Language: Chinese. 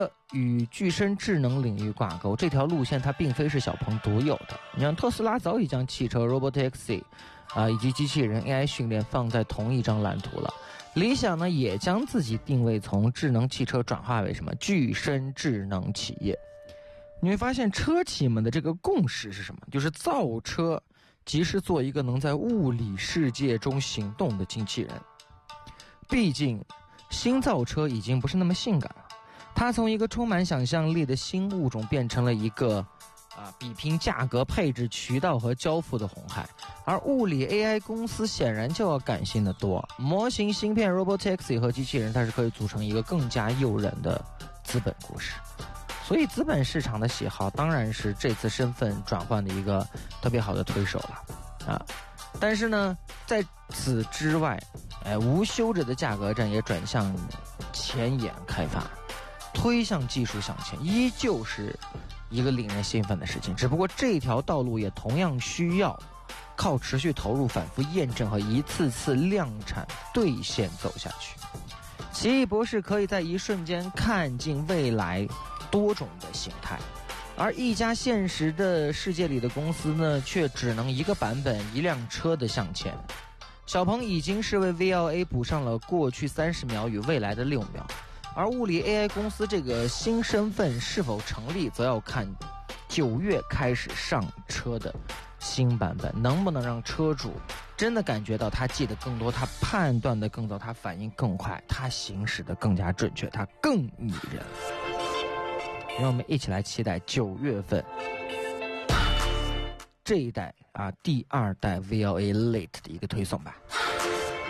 与具身智能领域挂钩，这条路线它并非是小鹏独有的。你看，特斯拉早已将汽车 Robotaxi 以及机器人 AI 训练放在同一张蓝图了。理想呢，也将自己定位从智能汽车转化为什么具身智能企业。你会发现车企们的这个共识是什么？就是造车即是做一个能在物理世界中行动的机器人。毕竟新造车已经不是那么性感了，它从一个充满想象力的新物种变成了一个比拼价格、配置、渠道和交付的红海。而物理 AI 公司显然就要感性的多，模型、芯片、Robotaxi 和机器人，它是可以组成一个更加诱人的资本故事。所以资本市场的喜好当然是这次身份转换的一个特别好的推手了但是呢，在此之外，无休止的价格战也转向前沿开发，推向技术向前，依旧是一个令人兴奋的事情。只不过这条道路也同样需要靠持续投入、反复验证和一次次量产兑现走下去。奇异博士可以在一瞬间看尽未来多种的形态，而一家现实的世界里的公司呢，却只能一个版本、一辆车的向前。小鹏已经是为 VLA 补上了过去30秒与未来的6秒，而物理 AI 公司这个新身份是否成立，则要看9月开始上车的新版本能不能让车主真的感觉到他记得更多，他判断的更早，他反应更快，他行驶的更加准确，他更拟人。让我们一起来期待9月份这一代第2代 VLA Lite 的一个推送吧。